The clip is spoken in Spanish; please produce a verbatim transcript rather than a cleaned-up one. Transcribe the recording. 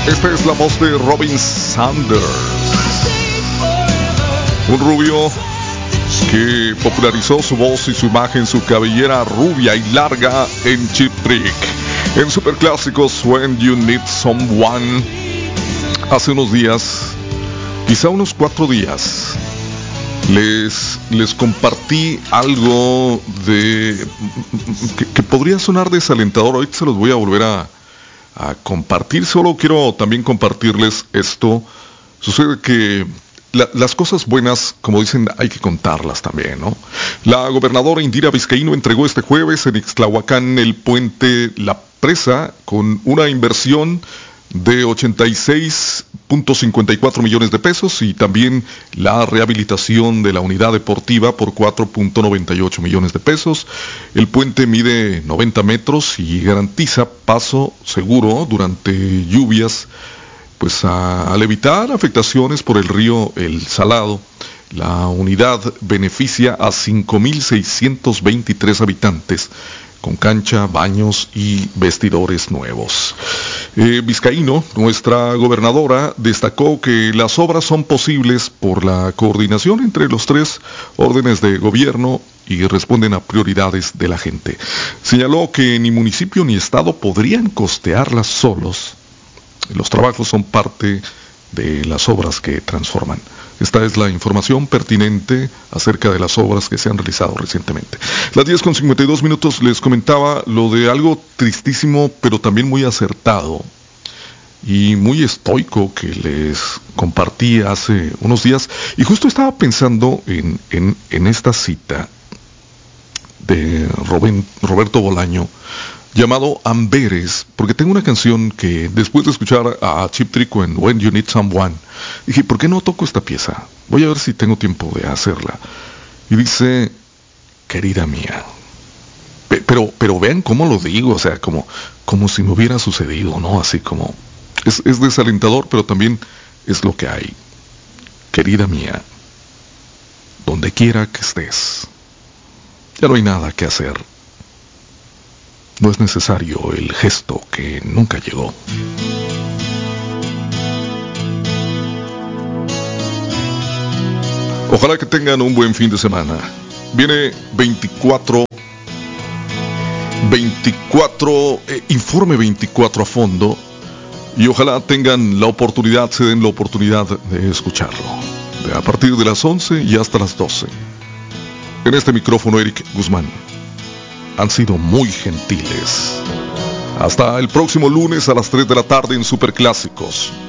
Esta es la voz de Robin Sanders, un rubio que popularizó su voz y su imagen, su cabellera rubia y larga en Cheap Trick. En Superclásicos, When You Need Someone, hace unos días, quizá unos cuatro días, les, les compartí algo de que, que podría sonar desalentador. Ahorita se los voy a volver a, a compartir. Solo quiero también compartirles esto. Sucede que La, las cosas buenas, como dicen, hay que contarlas también, ¿no? La gobernadora Indira Vizcaíno entregó este jueves en Ixtlahuacán el puente La Presa con una inversión de ochenta y seis punto cincuenta y cuatro millones de pesos y también la rehabilitación de la unidad deportiva por cuatro punto noventa y ocho millones de pesos. El puente mide noventa metros y garantiza paso seguro durante lluvias, pues a, al evitar afectaciones por el río El Salado. La unidad beneficia a cinco mil seiscientos veintitrés habitantes, con cancha, baños y vestidores nuevos. Eh, Vizcaíno, nuestra gobernadora, destacó que las obras son posibles por la coordinación entre los tres órdenes de gobierno y responden a prioridades de la gente. Señaló que ni municipio ni estado podrían costearlas solos. Los trabajos son parte de las obras que transforman. Esta es la información pertinente acerca de las obras que se han realizado recientemente. Las diez con cincuenta y dos minutos les comentaba lo de algo tristísimo, pero también muy acertado y muy estoico que les compartí hace unos días. Y justo estaba pensando en, en, en esta cita de Robin, Roberto Bolaño, llamado Amberes, porque tengo una canción que después de escuchar a Cheap Trick en When You Need Someone, dije, ¿por qué no toco esta pieza? Voy a ver si tengo tiempo de hacerla. Y dice, querida mía. Pero, pero vean cómo lo digo, o sea, como, como si me hubiera sucedido, ¿no? Así como, es, es desalentador, pero también es lo que hay. Querida mía, donde quiera que estés, ya no hay nada que hacer. No es necesario el gesto que nunca llegó. Ojalá que tengan un buen fin de semana. Viene veinticuatro, veinticuatro, eh, informe veinticuatro a fondo. Y ojalá tengan la oportunidad, se den la oportunidad de escucharlo. De a partir de las once y hasta las doce. En este micrófono, Eric Guzmán. Han sido muy gentiles. Hasta el próximo lunes a las tres de la tarde en Superclásicos.